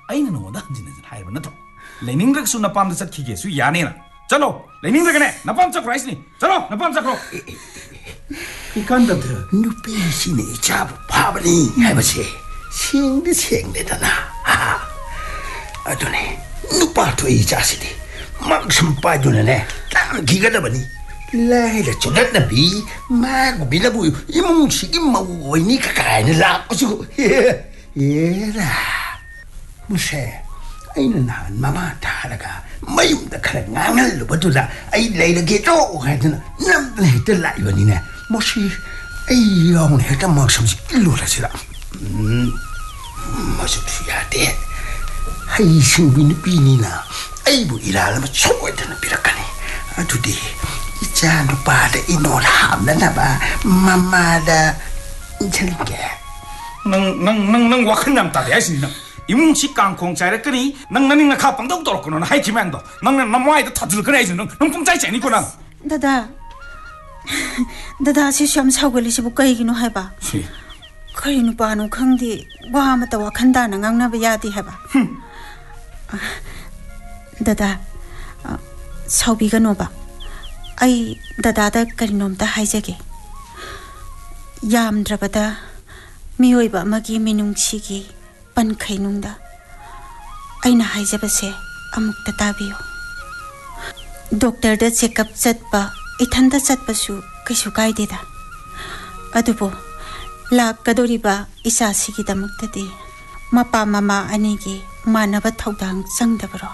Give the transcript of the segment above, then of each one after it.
ꯑꯩꯅ ꯅꯉꯣꯟꯗ ꯍꯟꯖꯤꯟ ꯍꯟꯖꯤꯟ ꯍꯥꯏꯔꯕ ꯅꯠꯇ꯭ꯔꯣ ꯂꯩꯅꯤꯡꯗ꯭ꯔꯒꯁꯨ ꯅꯄꯥꯝꯗ ꯆꯠꯈꯤꯒꯦꯁꯨ ꯌꯥꯅꯦꯅ ꯆꯠꯂꯣ ꯂꯩꯅꯤꯡꯗ꯭ꯔꯒꯅꯦ ꯅꯄꯥꯝ ꯆꯠꯈ꯭ꯔꯣ ꯍꯥꯏꯁꯤꯅꯤ ꯆꯠꯂꯣ ꯅꯄꯥꯝ ꯆꯠꯈ꯭ꯔꯣ ꯏꯀꯥꯟꯗꯕꯗ ꯅꯨꯄꯤꯁꯤꯅ ꯏꯆꯥꯕꯨ ꯐꯥꯕꯅꯤ ꯍꯥꯏꯕꯁꯦ ꯁꯦꯡꯗꯤ ꯁꯦꯡꯗꯦꯗꯅ ꯑꯗꯨꯅꯦ ꯅꯨꯄꯥ ꯊꯣꯛꯏ ꯏꯆꯥꯁꯤꯗꯤ ꯃꯛꯁꯨꯝ ꯄꯥꯏꯗꯨꯅꯅꯦ ꯇꯥꯟꯈꯤꯒꯗꯕꯅꯤ ꯂꯥꯏꯔ ꯆꯨꯅꯠꯅꯕꯤ ꯃꯥꯒꯨꯝꯕꯤꯅꯕꯨ 이몽식이 뭐이니까 가인을 놔두고 얘라 무슨 아이는 한 마마 타라가 마음도 그래 낭을 버두다 아이 레이르게 줘 하더나 남들 했던 라이번이네 뭐시 아이 오늘 했던 뭐সম지 일로라시라 뭐좀이야 돼 아이 신비는 비니나 아이부 일하려면 초보에는 비락하네 아두디 이자 누빠다 이노라 함나나봐 마마다 저렇게 능 와큰 남다대 하시니 이뭉치 깡콩 자이랬더니 능 가방도 떨었구나 하이키맨도 능 남와이도 터질 거네 하시니 능 뽕짜이 재니구나 다다 시험 사고리시부 까이기노 해봐 그리 누빠는 강디 와마다 와칸다나 강나바 야디 해봐 다다 사우비가 노바 아이 다다다 그리놈다 하이제게 얌드라바다 미오이바 마기 미능치기 반카이농다 아이나 하이제바세 아묵다 따비요 독터다 체크업 ꯆꯠꯄ 이탄다 ꯆꯠꯄꯁꯨ ꯀꯩꯁꯨ ꯀꯥꯏꯗꯦꯗ ꯑꯗꯨꯕꯨ ꯂꯥꯛꯀꯗꯧꯔꯤꯕ ꯏꯆꯥꯁꯤꯒꯤꯗꯃꯛꯇꯗꯤ ꯃꯄꯥ ꯃꯃꯥ ꯑꯅꯤꯒꯤ ꯃꯥꯟꯅꯕ ꯊꯧꯗꯥꯡ ꯆꯪꯗꯕꯔꯣ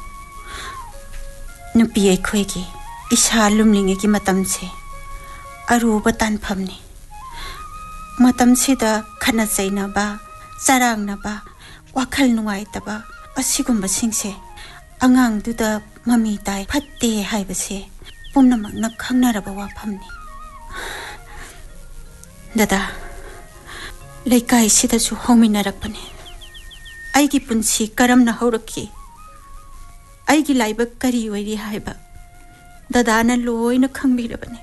ꯅꯨꯄꯤ ꯑꯩꯈꯣꯏꯒꯤ ꯏꯁꯥ ꯂꯨꯝꯂꯤꯉꯩꯒꯤ ꯃꯇꯝꯁꯦ ꯑꯔꯨꯕ ꯇꯥꯟꯐꯝꯅꯤ ꯃꯇꯝꯁꯤꯗ ꯈꯠꯅ ꯆꯩꯅꯕ ꯆꯔꯥꯡꯅꯕ ꯋꯥꯈꯜ ꯅꯨꯡꯉꯥꯏꯇꯕ ꯑꯁꯤꯒꯨꯝꯕꯁꯤꯡꯁꯦ ꯑꯉꯥꯡꯗꯨꯗ ꯃꯃꯤ ꯇꯥꯏ ꯐꯠꯇꯦ ꯍꯥꯏꯕꯁꯦ ꯄꯨꯝꯅꯃꯛꯅ ꯈꯪꯅꯔꯕ ꯋꯥꯐꯝꯅꯤ ꯗꯗꯥ ꯂꯩꯀꯥꯏꯁꯤꯗꯁꯨ ꯍꯧꯃꯤꯟꯅꯔꯛꯄꯅꯤ ꯑꯩꯒꯤ ꯄꯨꯟꯁꯤ ꯀꯔꯝꯅ ꯍꯧꯔꯛꯈꯤ ꯑꯩꯒꯤ ꯂꯥꯏꯕꯛ ꯀꯔꯤ ꯑꯣꯏꯔꯤ ꯍꯥꯏꯕ ꯗꯗꯥꯅ ꯂꯣꯏꯅ ꯈꯪꯕꯤꯔꯕꯅꯤ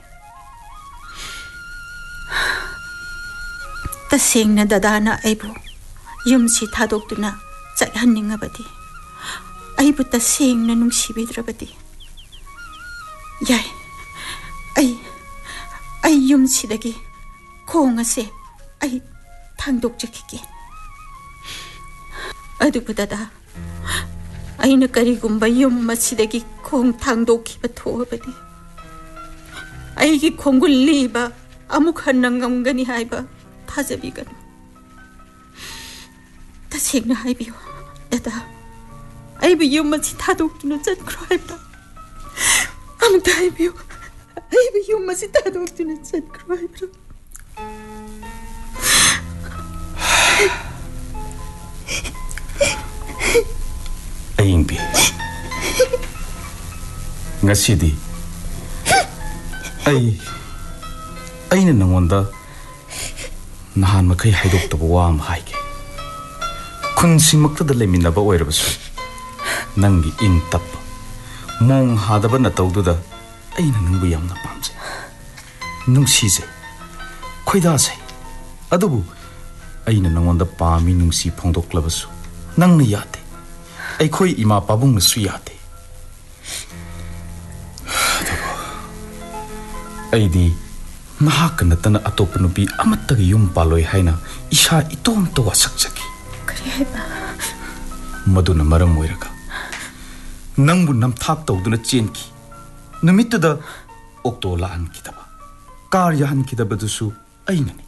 तसेंगना दादाना आइबु युमसी थादोक्तुना चटहन्निंगबदी आइबु तसेंगना नुंसिबिद्रबदी याय आई युमसीदगी खोंगसे आई थांदोक्चखिगे अदुबु दादा आइना करिगुंबा युमसीदगी खोंग थांदोखिबा थोबदी आइगी खोंगुल लीबा अमुक हन्नंगमगनी हाइबा थाजबिगनु तसेंगना हाइबियो दादा आइबु युमसी थादोक्तुना चटख्रो हाइबा अमुक हाइबियो आइबु युमसी थादोक्तुना चटख्रो eyebrow Aingbi ngasidi aina nangonda nahan makai haidoktabu wa am haige khunsimakta da leminaba oirabasu nangi ing tap mong hadaba na tawduda aina nangbu yamna pamse nungsise khoida se adubu aina nangonda pami nungsi phongdoklabasu nangna yate ꯑꯩꯈꯣꯏ ꯏꯃꯥ ꯄꯥꯕꯨꯡꯅꯁꯨ ꯌꯥꯗꯦ ꯑꯗꯨꯕꯨ ꯑꯩꯗꯤ ꯅꯍꯥꯛꯀ ꯅꯠꯇꯅ ꯑꯇꯣꯞꯄ ꯅꯨꯄꯤ ꯑꯃꯠꯇꯒ ꯌꯨꯝ ꯄꯥꯜꯂꯣꯏ ꯍꯥꯏꯅ ꯏꯁꯥ ꯏꯇꯣꯝꯇ ꯋꯥꯁꯛꯆꯈꯤ ꯀꯔꯤ ꯍꯥꯏꯕ ꯃꯗꯨꯅ ꯃꯔꯝ ꯑꯣꯏꯔꯒ ꯅꯪꯕꯨ ꯅꯝꯊꯥꯛ ꯇꯧꯗꯨꯅ ꯆꯦꯟꯈꯤ ꯅꯨꯃꯤꯠꯇꯨꯗ ꯑꯣꯛꯇꯣ ꯂꯥꯛꯍꯟꯈꯤꯗꯕ ꯀꯥꯔ ꯌꯥꯍꯟꯈꯤꯗꯕꯗꯨꯁꯨ ꯑꯩꯅꯅꯤ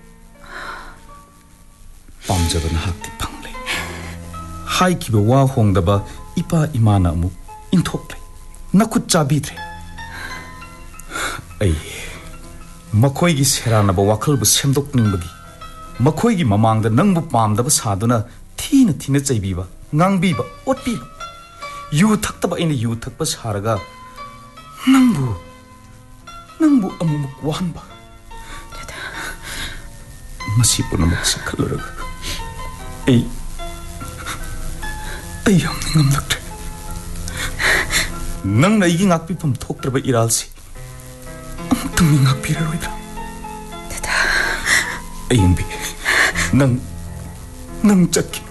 ꯄꯥꯝꯖꯕ ꯅꯍꯥꯛꯇꯤ ꯐꯪꯂꯦ हाइकिबा वा होंगदबा इपा इमाना अमु इंथोक्ले नखुत चाबीद्रे ऐ मखोइगी सेरानबा वाखलबु सेमदोकनिंबगी मखोइगी ममांगदा नंगबु पामदबा सादुना थीना थीना चैबीबा ngangbीबा ओटपीबा यु थक्तबा ऐना यु थक्पा सारगा नंगबु अमुमुक वाहनबा मसी पुनमक सखलरगा ऐ I am ngamlaktre nang na iging akpipam thoktraba iralsi amtang ngakpiraroidra dada ayimbi nang chakki